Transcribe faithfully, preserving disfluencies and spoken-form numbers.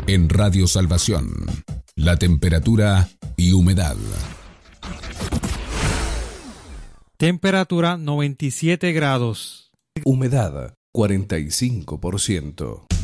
En Radio Salvación, la temperatura y humedad. Temperatura noventa y siete grados. Humedad cuarenta y cinco por ciento.